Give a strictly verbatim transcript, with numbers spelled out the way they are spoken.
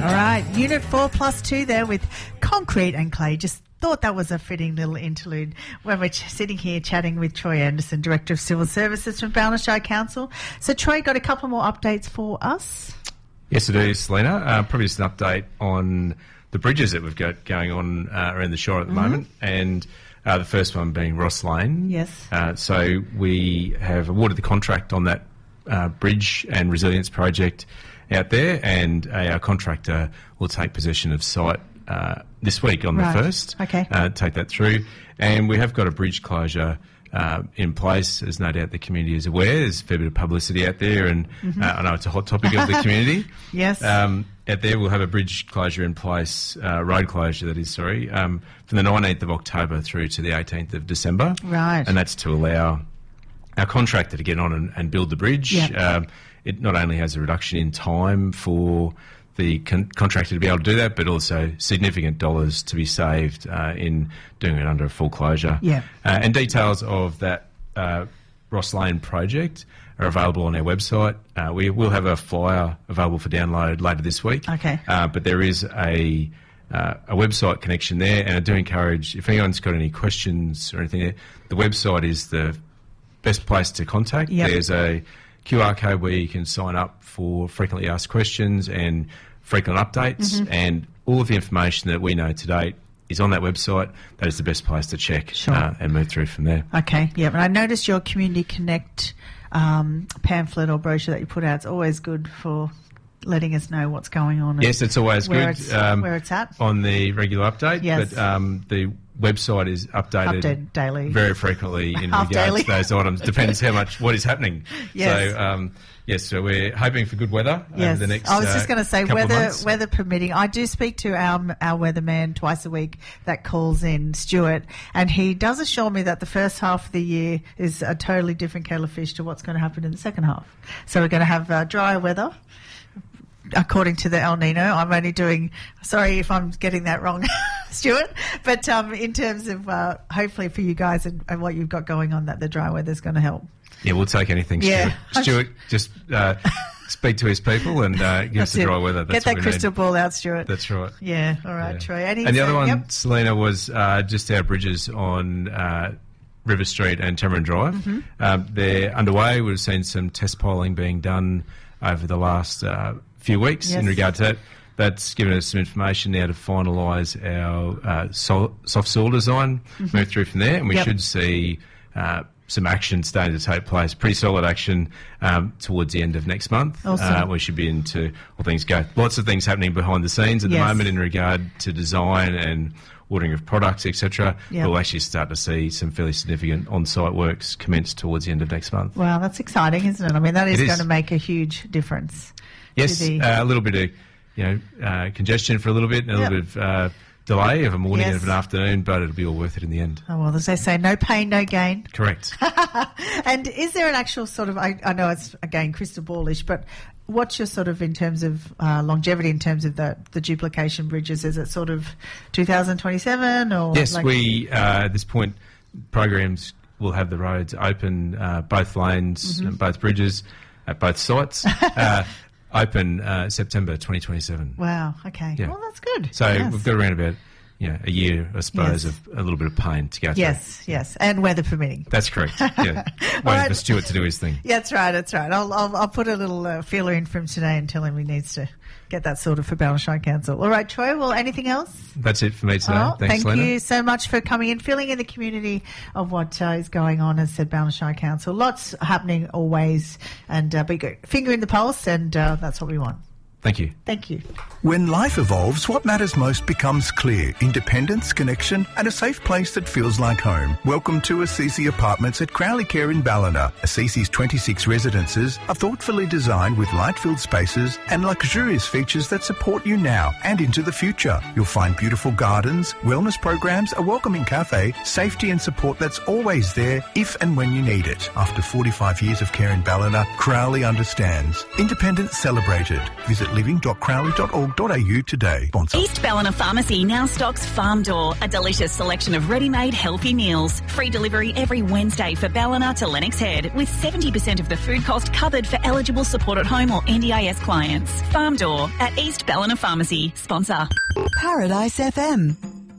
All right, Unit four plus two there with Concrete and Clay. Just thought that was a fitting little interlude when we're ch- sitting here chatting with Troy Anderson, Director of Civil Services from Ballinashire Council. So, Troy, got a couple more updates for us? Yes, I do, Selena. Uh, probably just an update on the bridges that we've got going on uh, around the shore at the mm-hmm. moment, and uh, the first one being Ross Lane. Yes. Uh, so we have awarded the contract on that uh, bridge and resilience project out there, and uh, our contractor will take possession of site uh, this week on right. the first. Okay. Uh, take that through. And we have got a bridge closure uh, in place, as no doubt the community is aware. There's a fair bit of publicity out there, and mm-hmm. uh, I know it's a hot topic of the community. Yes. Um, out there, we'll have a bridge closure in place, uh, road closure, that is, sorry, um, from the nineteenth of October through to the eighteenth of December. Right. And that's to allow our contractor to get on and, and build the bridge. Yep. Um, it not only has a reduction in time for the con- contractor to be able to do that, but also significant dollars to be saved uh, in doing it under a full closure. Yeah. Uh, and details of that uh, Ross Lane project are available on our website. Uh, we will have a flyer available for download later this week. Okay. Uh, but there is a uh, a website connection there, and I do encourage, if anyone's got any questions or anything, the website is the best place to contact. Yep. There's a Q R code where you can sign up for frequently asked questions and frequent updates, mm-hmm. and all of the information that we know to date is on that website. That is the best place to check sure. uh, and move through from there. Okay, yeah. And I noticed your Community Connect um, pamphlet or brochure that you put out. It's always good for letting us know what's going on. Yes, it's always where good. It's, um, where it's at. On the regular update. Yes. But um, the website is updated, updated daily, very frequently in Half regards daily. to those items. Depends how much, what is happening. Yes. So, um, yes, so we're hoping for good weather yes. over the next I was just uh, going to say, couple of weather months. weather permitting. I do speak to our our weatherman twice a week that calls in, Stuart, and he does assure me that the first half of the year is a totally different kettle of fish to what's going to happen in the second half. So we're going to have uh, drier weather, according to the El Nino. I'm only doing, sorry if I'm getting that wrong, Stuart, but um, in terms of uh, hopefully for you guys and, and what you've got going on, that the dry weather's going to help. Yeah, we'll take anything, Yeah. Stuart. Stuart, just uh, speak to his people and uh, give That's us the it. dry weather. That's Get that what we crystal need. ball out, Stuart. That's right. Yeah, all right, Yeah. Troy. Any, and the other so, one, yep. Selena, was uh, just our bridges on uh, River Street and Tamarind Drive. Mm-hmm. Um, they're underway. We've seen some test piling being done over the last uh, few weeks Yes. in regard to that. That's given us some information now to finalise our uh, sol- soft soil design, mm-hmm. move through from there, and we Yep. should see uh, some action starting to take place, pretty solid action um, towards the end of next month. Awesome. Uh, we should be into all things go. Lots of things happening behind the scenes at Yes. the moment in regard to design and ordering of products, et cetera. Yep. We'll actually start to see some fairly significant on-site works commence towards the end of next month. Wow, that's exciting, isn't it? I mean, that is, It is. going to make a huge difference. Yes, to the- uh, a little bit of you know uh, congestion for a little bit and a Yep. little bit of uh, delay of a morning Yes. and of an afternoon, but it'll be all worth it in the end. Oh, well, as they say, no pain, no gain. Correct. And is there an actual sort of, I, I know it's, again, crystal ballish, but what's your sort of, in terms of uh, longevity, in terms of the, the duplication bridges? Is it sort of two thousand twenty-seven or? Yes, like- we, uh, at this point, programs will have the roads open, uh, both lanes, Mm-hmm. and both bridges, at both sites, uh, open uh, September twenty twenty-seven. Wow, okay. Yeah. Well, that's good. So Yes. we've got around about you know, a year, I suppose, Yes. of a little bit of pain to go through. Yes, yes, and weather permitting. That's correct. Yeah, waiting right. for Stuart to do his thing. Yeah, that's right, that's right. I'll, I'll, I'll put a little uh, feeler in from today and tell him he needs to get that sorted for Ballinashire Council. All right, Troy, well, anything else? That's it for me today. Oh, Thanks, thank Lena. you so much for coming in, filling in the community of what uh, is going on, as said Ballinashire Council. Lots happening always, and uh, be good. Finger in the pulse, and uh, that's what we want. Thank you. Thank you. When life evolves, what matters most becomes clear. Independence, connection, and a safe place that feels like home. Welcome to Assisi Apartments at Crowley Care in Ballina. Assisi's twenty-six residences are thoughtfully designed with light-filled spaces and luxurious features that support you now and into the future. You'll find beautiful gardens, wellness programs, a welcoming cafe, safety and support that's always there if and when you need it. After forty-five years of care in Ballina, Crowley understands. Independence celebrated. Visit independent living dot crowley dot org dot a u today. Sponsor. East Ballina Pharmacy now stocks Farm Door, a delicious selection of ready-made healthy meals. Free delivery every Wednesday for Ballina to Lennox Head, with seventy percent of the food cost covered for eligible support at home or N D I S clients. Farm Door at East Ballina Pharmacy. Sponsor. Paradise F M.